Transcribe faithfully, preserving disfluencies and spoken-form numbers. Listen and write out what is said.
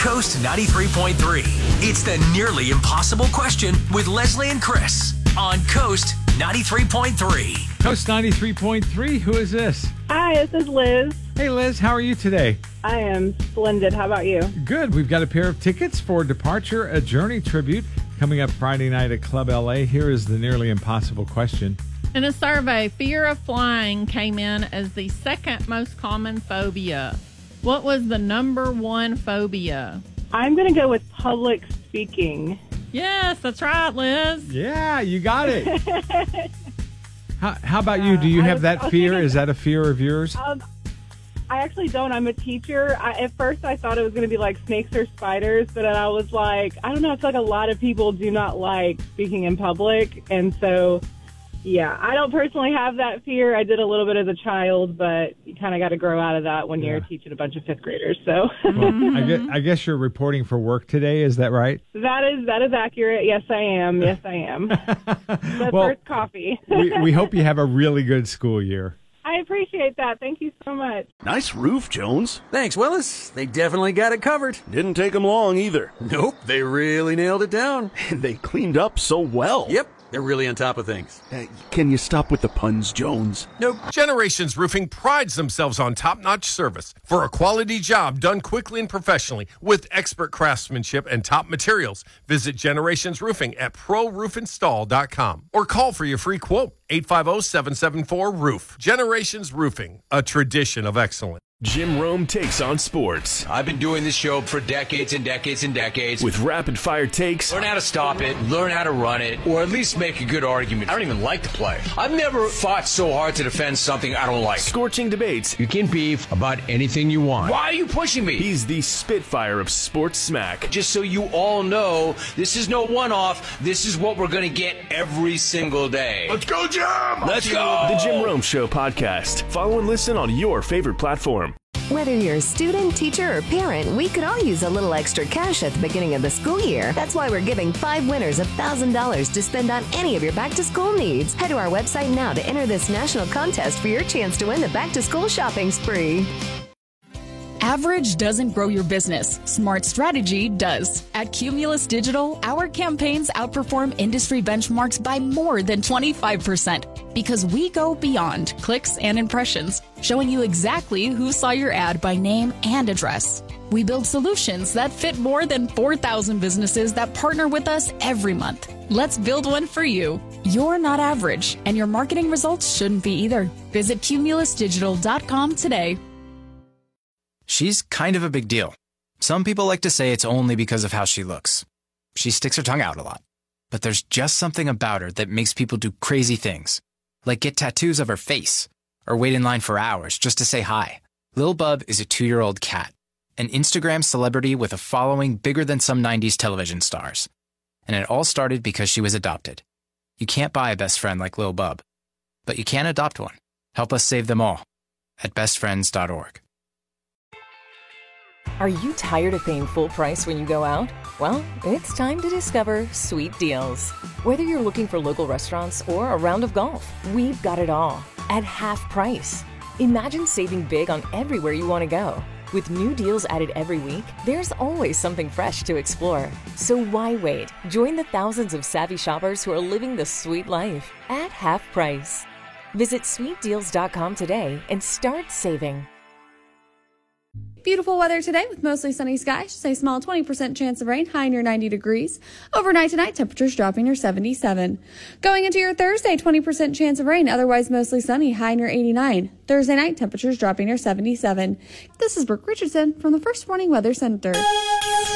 Coast ninety-three point three. It's the Nearly Impossible Question with Leslie and Chris on Coast ninety-three point three. Coast ninety-three point three, who is this? Hi, this is Liz. Hey, Liz, how are you today? I am splendid. How about you? Good. We've got a pair of tickets for Departure, a Journey tribute coming up Friday night at Club L A. Here is the Nearly Impossible Question. In a survey, fear of flying came in as the second most common phobia. What was the number one phobia? I'm going to go with public speaking. Yes, that's right, Liz. Yeah, you got it. how, how about you? Do you Uh, I have was- that I was fear? thinking- Is that a fear of yours? Um, I actually don't. I'm a teacher. I, at first, I thought it was going to be like snakes or spiders, but then I was like, I don't know. I feel like a lot of people do not like speaking in public. And so, yeah, I don't personally have that fear. I did a little bit as a child, but you kind of got to grow out of that when Yeah. you're teaching a bunch of fifth graders. So Well, I, guess, I guess you're reporting for work today. Is that right? that is that is accurate. Yes, I am. Yes, I am. The Well, first coffee. we, we hope you have a really good school year. I appreciate that. Thank you so much. Nice roof, Jones. Thanks, Willis. They definitely got it covered. Didn't take them long either. Nope, they really nailed it down. And they cleaned up so well. Yep, they're really on top of things. Uh, can you stop with the puns, Jones? Nope. Generations Roofing prides themselves on top-notch service for a quality job done quickly and professionally with expert craftsmanship and top materials. Visit Generations Roofing at pro roof install dot com or call for your free quote, eight five zero, seven seven four, roof. Generations Roofing, a tradition of excellence. Jim Rome takes on sports I've been doing this show for decades and decades and decades. with rapid-fire takes, Learn how to stop it, learn how to run it, or at least make a good argument. I don't even like to play. I've never fought so hard to defend something I don't like. scorching debates. You can beef about anything you want. Why are you pushing me? He's the Spitfire of sports smack. Just so you all know, this is no one-off. This is what we're going to get every single day. Let's go, Jim! Let's go! The Jim Rome Show podcast. Follow and listen on your favorite platform. Whether you're a student, teacher, or parent, we could all use a little extra cash at the beginning of the school year. That's why we're giving five winners one thousand dollars to spend on any of your back-to-school needs. Head to our website now to enter this national contest for your chance to win the back-to-school shopping spree. Average doesn't grow your business. Smart strategy does. At Cumulus Digital, our campaigns outperform industry benchmarks by more than twenty-five percent because we go beyond clicks and impressions, showing you exactly who saw your ad by name and address. We build solutions that fit more than four thousand businesses that partner with us every month. Let's build one for you. You're not average, and your marketing results shouldn't be either. Visit cumulus digital dot com today. She's kind of a big deal. Some people like to say it's only because of how she looks. She sticks her tongue out a lot. But there's just something about her that makes people do crazy things, like get tattoos of her face, or wait in line for hours just to say hi. Lil Bub is a two-year-old cat, an Instagram celebrity with a following bigger than some nineties television stars. And it all started because she was adopted. You can't buy a best friend like Lil Bub, but you can adopt one. Help us save them all at best friends dot org. Are you tired of paying full price when you go out? Well, it's time to discover Sweet Deals. Whether you're looking for local restaurants or a round of golf, we've got it all at half price. Imagine saving big on everywhere you want to go. With new deals added every week, there's always something fresh to explore. So why wait? Join the thousands of savvy shoppers who are living the sweet life at half price. Visit sweet deals dot com today and start saving. Beautiful weather today with mostly sunny skies. Just a small twenty percent chance of rain, high near ninety degrees. Overnight tonight, temperatures dropping near seventy-seven. Going into your Thursday, twenty percent chance of rain, otherwise mostly sunny, high near eighty-nine. Thursday night, temperatures dropping near seventy-seven. This is Brooke Richardson from the First Warning Weather Center.